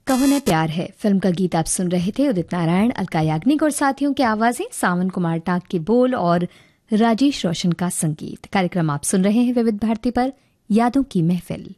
कहो न प्यार है फिल्म का गीत आप सुन रहे थे। उदित नारायण, अलका याग्निक और साथियों की आवाजें, सावन कुमार टाक के बोल और राजेश रोशन का संगीत। कार्यक्रम आप सुन रहे हैं विविध भारती पर, यादों की महफिल।